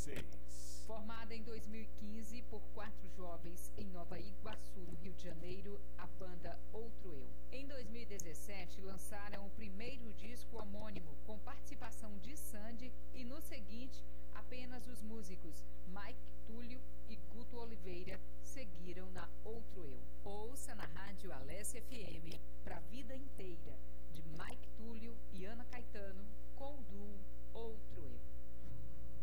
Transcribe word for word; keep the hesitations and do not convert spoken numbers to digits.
seis. Formada em dois mil e quinze por quatro jovens em Nova Iguaçu, no Rio de Janeiro,